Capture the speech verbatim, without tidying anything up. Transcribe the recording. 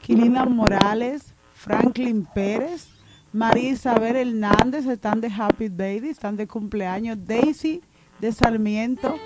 Quilina Morales, Franklin Pérez, María Isabel Hernández, están de Happy Baby, están de cumpleaños. Daisy de Sarmiento,